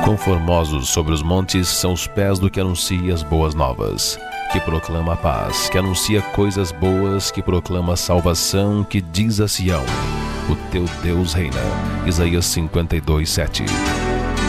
Quão formosos sobre os montes são os pés do que anuncia as boas novas, que proclama a paz, que anuncia coisas boas, que proclama a salvação, que diz a Sião: o teu Deus reina. Isaías 52:7.